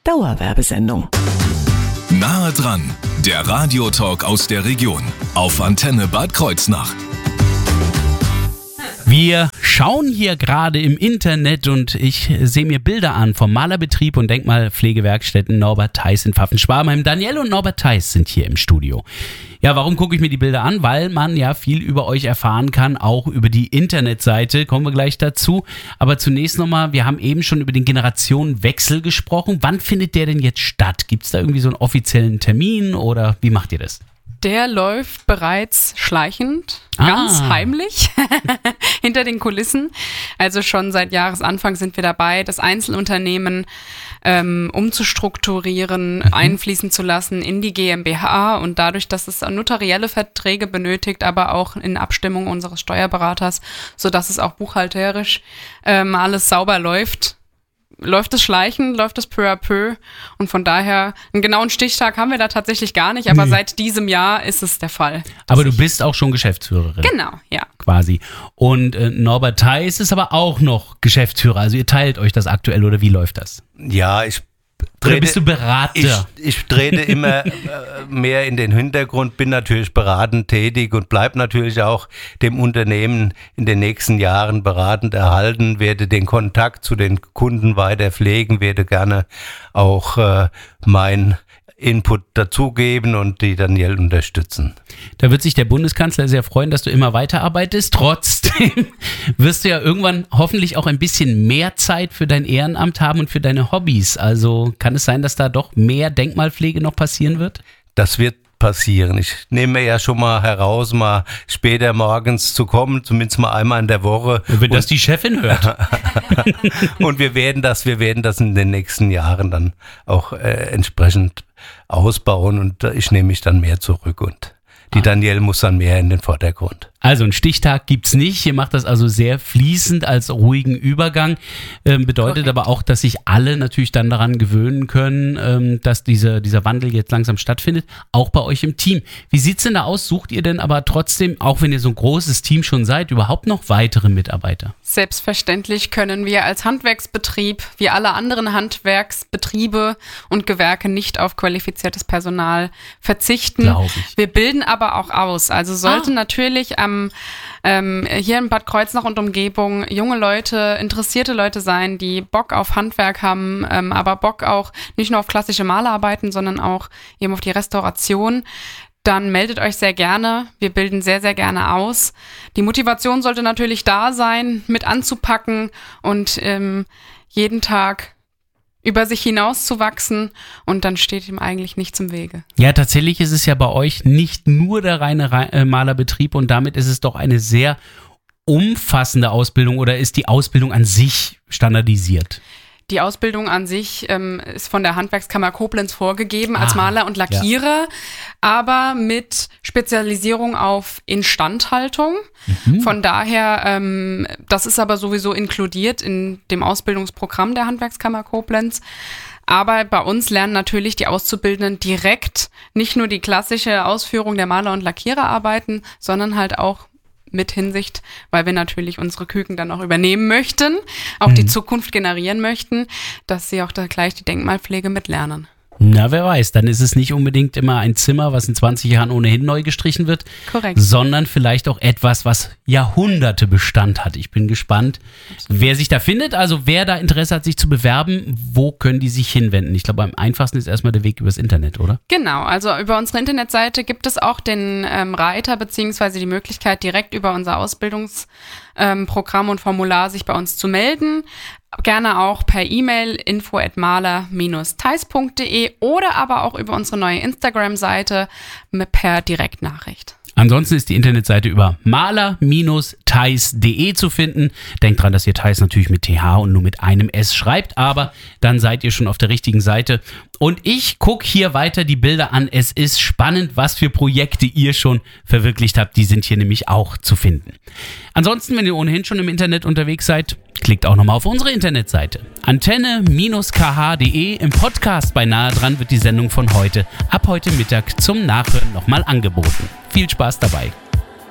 Dauerwerbesendung. Nahe dran, der Radiotalk aus der Region auf Antenne Bad Kreuznach. Wir schauen hier gerade im Internet und ich sehe mir Bilder an vom Malerbetrieb und Denkmalpflegewerkstätten Norbert Theis in Pfaffen-Schwabheim. Danielle und Norbert Theis sind hier im Studio. Ja, warum gucke ich mir die Bilder an? Weil man ja viel über euch erfahren kann, auch über die Internetseite. Kommen wir gleich dazu. Aber zunächst nochmal, wir haben eben schon über den Generationenwechsel gesprochen. Wann findet der denn jetzt statt? Gibt es da irgendwie so einen offiziellen Termin oder wie macht ihr das? Der läuft bereits schleichend, ganz heimlich, hinter den Kulissen. Also schon seit Jahresanfang sind wir dabei, das Einzelunternehmen umzustrukturieren, einfließen zu lassen in die GmbH. Und dadurch, dass es notarielle Verträge benötigt, aber auch in Abstimmung unseres Steuerberaters, sodass es auch buchhalterisch alles sauber läuft es schleichend, läuft es peu à peu und von daher, einen genauen Stichtag haben wir da tatsächlich gar nicht, aber seit diesem Jahr ist es der Fall. Aber du bist auch schon Geschäftsführerin. Genau, ja. Quasi. Und Norbert Theis ist aber auch noch Geschäftsführer, also ihr teilt euch das aktuell oder wie läuft das? Ja, oder bist du Berater? Ich trete immer mehr in den Hintergrund, bin natürlich beratend tätig und bleibe natürlich auch dem Unternehmen in den nächsten Jahren beratend erhalten, werde den Kontakt zu den Kunden weiter pflegen, werde gerne auch mein Input dazugeben und die Danielle unterstützen. Da wird sich der Bundeskanzler sehr freuen, dass du immer weiterarbeitest. Trotzdem wirst du ja irgendwann hoffentlich auch ein bisschen mehr Zeit für dein Ehrenamt haben und für deine Hobbys. Also kann es sein, dass da doch mehr Denkmalpflege noch passieren wird? Das wird passieren. Ich nehme mir ja schon mal heraus, mal später morgens zu kommen, zumindest mal einmal in der Woche. Wenn das die Chefin hört. Und wir werden das in den nächsten Jahren dann auch entsprechend ausbauen und ich nehme mich dann mehr zurück und die Danielle muss dann mehr in den Vordergrund. Also einen Stichtag gibt's nicht. Ihr macht das also sehr fließend als ruhigen Übergang. Bedeutet aber auch, dass sich alle natürlich dann daran gewöhnen können, dass dieser Wandel jetzt langsam stattfindet. Auch bei euch im Team. Wie sieht's denn da aus? Sucht ihr denn aber trotzdem, auch wenn ihr so ein großes Team schon seid, überhaupt noch weitere Mitarbeiter? Selbstverständlich können wir als Handwerksbetrieb, wie alle anderen Handwerksbetriebe und Gewerke, nicht auf qualifiziertes Personal verzichten. Glaube ich. Wir bilden aber auch aus. Also sollte natürlich hier in Bad Kreuznach und Umgebung junge Leute, interessierte Leute sein, die Bock auf Handwerk haben, aber Bock auch nicht nur auf klassische Malerarbeiten, sondern auch eben auf die Restauration, dann meldet euch sehr gerne. Wir bilden sehr, sehr gerne aus. Die Motivation sollte natürlich da sein, mit anzupacken und jeden Tag über sich hinauszuwachsen und dann steht ihm eigentlich nichts im Wege. Ja, tatsächlich ist es ja bei euch nicht nur der reine Malerbetrieb und damit ist es doch eine sehr umfassende Ausbildung oder ist die Ausbildung an sich standardisiert? Die Ausbildung an sich ist von der Handwerkskammer Koblenz vorgegeben als Maler und Lackierer, aber mit Spezialisierung auf Instandhaltung. Von daher, das ist aber sowieso inkludiert in dem Ausbildungsprogramm der Handwerkskammer Koblenz. Aber bei uns lernen natürlich die Auszubildenden direkt nicht nur die klassische Ausführung der Maler- und Lackiererarbeiten, sondern halt auch mit Hinsicht, weil wir natürlich unsere Küken dann auch übernehmen möchten, auch die Zukunft generieren möchten, dass sie auch da gleich die Denkmalpflege mitlernen. Na, wer weiß, dann ist es nicht unbedingt immer ein Zimmer, was in 20 Jahren ohnehin neu gestrichen wird, korrekt, sondern vielleicht auch etwas, was Jahrhunderte Bestand hat. Ich bin gespannt, wer sich da findet, also wer da Interesse hat, sich zu bewerben, wo können die sich hinwenden? Ich glaube, am einfachsten ist erstmal der Weg übers Internet, oder? Genau, also über unsere Internetseite gibt es auch den Reiter beziehungsweise die Möglichkeit, direkt über unser Ausbildungsprogramm und Formular sich bei uns zu melden. Gerne auch per E-Mail info@maler-theis.de oder aber auch über unsere neue Instagram-Seite per Direktnachricht. Ansonsten ist die Internetseite über maler-theis.de zu finden. Denkt dran, dass ihr Theis natürlich mit TH und nur mit einem S schreibt, aber dann seid ihr schon auf der richtigen Seite. Und ich gucke hier weiter die Bilder an. Es ist spannend, was für Projekte ihr schon verwirklicht habt. Die sind hier nämlich auch zu finden. Ansonsten, wenn ihr ohnehin schon im Internet unterwegs seid, klickt auch nochmal auf unsere Internetseite. Antenne-kh.de. Im Podcast bei Nahe dran wird die Sendung von heute ab heute Mittag zum Nachhören nochmal angeboten. Viel Spaß dabei.